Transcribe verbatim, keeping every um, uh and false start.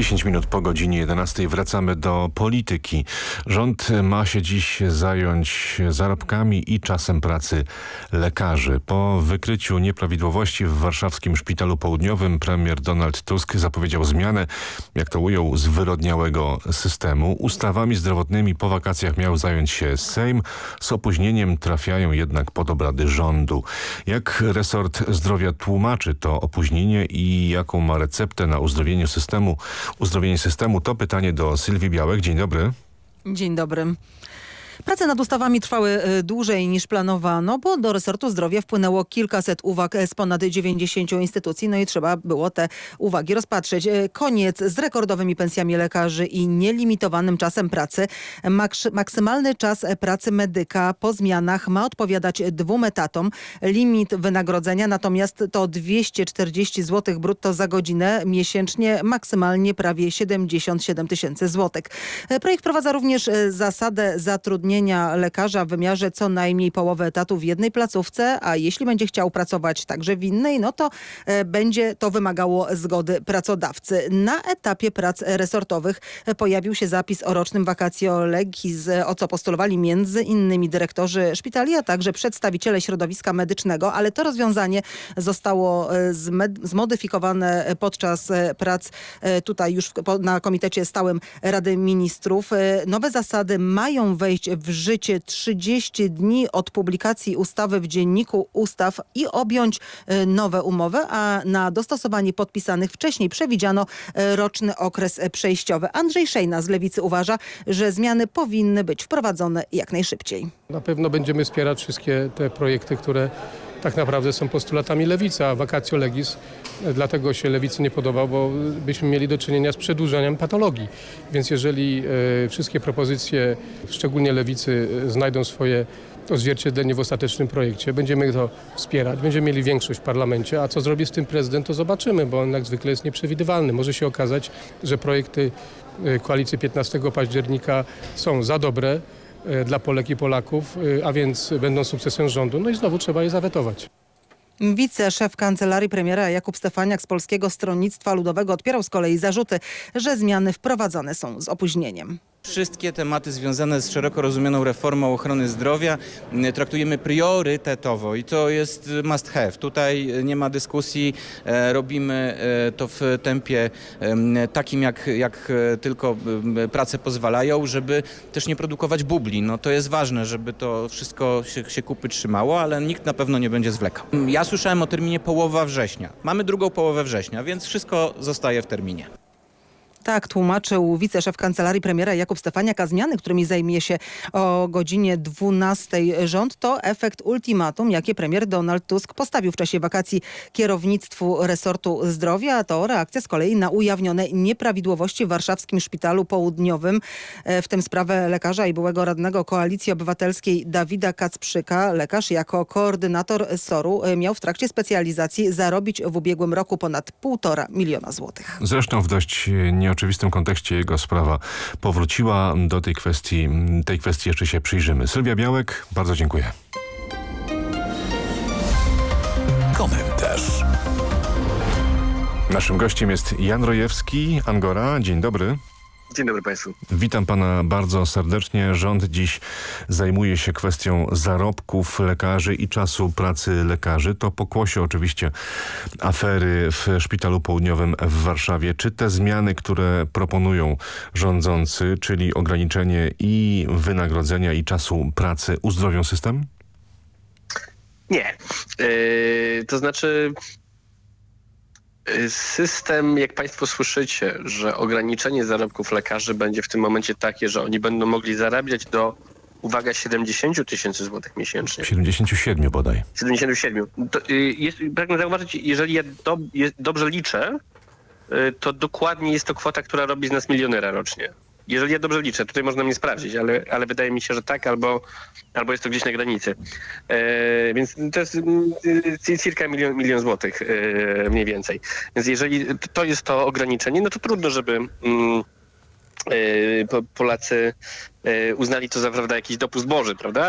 dziesięć minut po godzinie jedenastej wracamy do polityki. Rząd ma się dziś zająć zarobkami i czasem pracy lekarzy. Po wykryciu nieprawidłowości w warszawskim Szpitalu Południowym premier Donald Tusk zapowiedział zmianę, jak to ujął, zwyrodniałego systemu. Ustawami zdrowotnymi po wakacjach miał zająć się Sejm. Z opóźnieniem trafiają jednak pod obrady rządu. Jak resort zdrowia tłumaczy to opóźnienie i jaką ma receptę na uzdrowienie systemu, uzdrowienie systemu, to pytanie do Sylwii Białek. Dzień dobry. Dzień dobry. Prace nad ustawami trwały dłużej niż planowano, bo do resortu zdrowia wpłynęło kilkaset uwag z ponad dziewięćdziesięciu instytucji, no i trzeba było te uwagi rozpatrzeć. Koniec z rekordowymi pensjami lekarzy i nielimitowanym czasem pracy. Maks- maksymalny czas pracy medyka po zmianach ma odpowiadać dwóm etatom. Limit wynagrodzenia natomiast to dwieście czterdzieści złotych brutto za godzinę miesięcznie, maksymalnie prawie siedemdziesiąt siedem tysięcy złotych. Projekt wprowadza również zasadę zatrudnienia lekarza w wymiarze co najmniej połowy etatu w jednej placówce, a jeśli będzie chciał pracować także w innej, no to e, będzie to wymagało zgody pracodawcy. Na etapie prac resortowych pojawił się zapis o rocznym vacatio legis, o co postulowali między innymi dyrektorzy szpitali, a także przedstawiciele środowiska medycznego, ale to rozwiązanie zostało zmed- zmodyfikowane podczas prac e, tutaj już w, po, na Komitecie Stałym Rady Ministrów. E, nowe zasady mają wejść w życie trzydzieści dni od publikacji ustawy w Dzienniku Ustaw i objąć nowe umowy, a na dostosowanie podpisanych wcześniej przewidziano roczny okres przejściowy. Andrzej Szejna z Lewicy uważa, że zmiany powinny być wprowadzone jak najszybciej. Na pewno będziemy wspierać wszystkie te projekty, które tak naprawdę są postulatami lewicy, a vacatio legis dlatego się lewicy nie podobał, bo byśmy mieli do czynienia z przedłużeniem patologii. Więc jeżeli e, wszystkie propozycje, szczególnie lewicy, znajdą swoje odzwierciedlenie w ostatecznym projekcie, będziemy to wspierać, będziemy mieli większość w parlamencie, a co zrobi z tym prezydent, to zobaczymy, bo on jak zwykle jest nieprzewidywalny. Może się okazać, że projekty koalicji piętnastego października są za dobre dla Polek i Polaków, a więc będą sukcesem rządu, no i znowu trzeba je zawetować. Wiceszef kancelarii premiera Jakub Stefaniak z Polskiego Stronnictwa Ludowego odpierał z kolei zarzuty, że zmiany wprowadzane są z opóźnieniem. Wszystkie tematy związane z szeroko rozumianą reformą ochrony zdrowia traktujemy priorytetowo i to jest must have. Tutaj nie ma dyskusji, robimy to w tempie takim, jak, jak tylko prace pozwalają, żeby też nie produkować bubli. No to jest ważne, żeby to wszystko się, się kupy trzymało, ale nikt na pewno nie będzie zwlekał. Ja słyszałem o terminie połowa września. Mamy drugą połowę września, więc wszystko zostaje w terminie. Tak tłumaczył wiceszef kancelarii premiera Jakub Stefaniak, a zmiany, którymi zajmie się o godzinie dwunastej rząd, to efekt ultimatum, jakie premier Donald Tusk postawił w czasie wakacji kierownictwu resortu zdrowia, a to reakcja z kolei na ujawnione nieprawidłowości w warszawskim Szpitalu Południowym, w tym sprawę lekarza i byłego radnego Koalicji Obywatelskiej Dawida Kacprzyka. Lekarz jako koordynator soru miał w trakcie specjalizacji zarobić w ubiegłym roku ponad półtora miliona złotych. Zresztą w dość nie oczywistym kontekście jego sprawa powróciła. Do tej kwestii, tej kwestii jeszcze się przyjrzymy. Sylwia Białek, bardzo dziękuję. Komentarz. Naszym gościem jest Jan Rojewski, Angora. Dzień dobry. Dzień dobry Państwu. Witam pana bardzo serdecznie. Rząd dziś zajmuje się kwestią zarobków lekarzy i czasu pracy lekarzy. To pokłosie oczywiście afery w Szpitalu Południowym w Warszawie. Czy te zmiany, które proponują rządzący, czyli ograniczenie i wynagrodzenia i czasu pracy, uzdrowią system? Nie. Yy, to znaczy... System, jak Państwo słyszycie, że ograniczenie zarobków lekarzy będzie w tym momencie takie, że oni będą mogli zarabiać do, uwaga, siedemdziesiąt tysięcy złotych miesięcznie. siedemdziesiąt siedem bodaj. siedemdziesiąt siedem. To jest, pragnę zauważyć, jeżeli ja do, jest, dobrze liczę, to dokładnie jest to kwota, która robi z nas milionera rocznie. Jeżeli ja dobrze liczę, tutaj można mnie sprawdzić, ale, ale wydaje mi się, że tak, albo, albo jest to gdzieś na granicy. E, więc to jest e, cirka milion, milion złotych e, mniej więcej. Więc jeżeli to jest to ograniczenie, no to trudno, żeby mm, e, Polacy e, uznali to za, prawda, jakiś dopust Boży, prawda?